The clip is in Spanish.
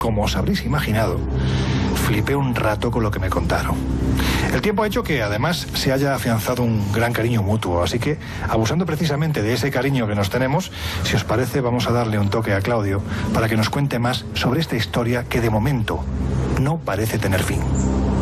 como os habréis imaginado, flipé un rato con lo que me contaron. El tiempo ha hecho que además se haya afianzado un gran cariño mutuo, así que, abusando precisamente de ese cariño que nos tenemos, si os parece vamos a darle un toque a Claudio para que nos cuente más sobre esta historia que de momento no parece tener fin.